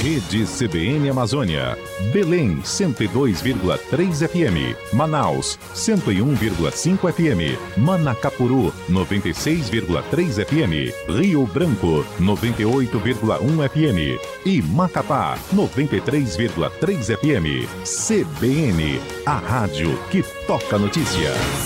Rede CBN Amazônia. Belém 102,3 FM. Manaus 101,5 FM. Manacapuru 96,3 FM. Rio Branco 98,1 FM. E Macapá 93,3 FM. CBN, a rádio que toca notícia.